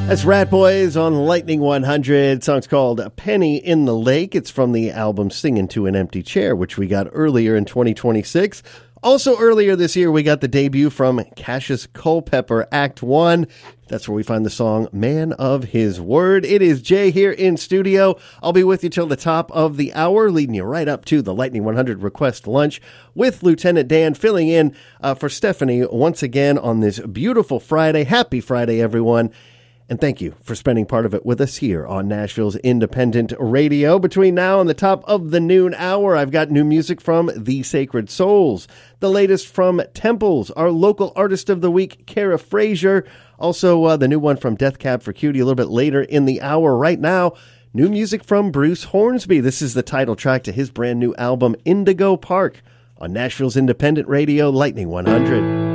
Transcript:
That's Rat Boys on Lightning 100. The song's called Penny in the Lake. It's from the album Singing to an Empty Chair, which we got earlier in 2026. Also earlier this year, we got the debut from Cassius Culpepper, Act 1. That's where we find the song Man of His Word. It is Jay here in studio. I'll be with you till the top of the hour, leading you right up to the Lightning 100 Request Lunch with Lieutenant Dan, filling in for Stephanie once again on this beautiful Friday. Happy Friday, everyone. And thank you for spending part of it with us here on Nashville's Independent Radio. Between now and the top of the noon hour, I've got new music from The Sacred Souls, the latest from Temples, our local artist of the week, Kara Frazier, also the new one from Death Cab for Cutie a little bit later in the hour. Right now, new music from Bruce Hornsby. This is the title track to his brand new album, Indigo Park, on Nashville's Independent Radio, Lightning 100.